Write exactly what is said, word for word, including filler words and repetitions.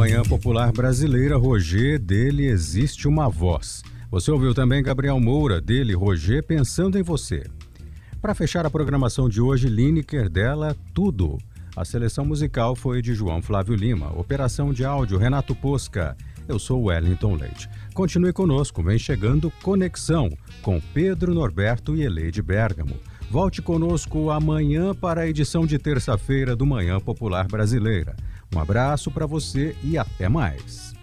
Manhã Popular Brasileira, Roger, dele existe uma voz. Você ouviu também Gabriel Moura, dele, Roger, Pensando em Você. Para fechar a programação de hoje, Lineker, dela, Tudo. A seleção musical foi de João Flávio Lima. Operação de áudio, Renato Posca. Eu sou Wellington Leite. Continue conosco, vem chegando Conexão, com Pedro Norberto e Eleide Bergamo. Volte conosco amanhã para a edição de terça-feira do Manhã Popular Brasileira. Um abraço para você e até mais.